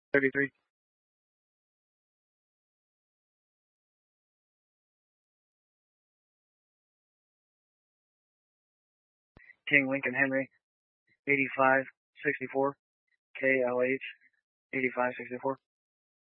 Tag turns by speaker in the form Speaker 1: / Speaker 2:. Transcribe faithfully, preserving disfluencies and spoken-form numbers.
Speaker 1: thirty-three. King Lincoln Henry, eighty-five sixty-four. K L H, eighty-five sixty-four.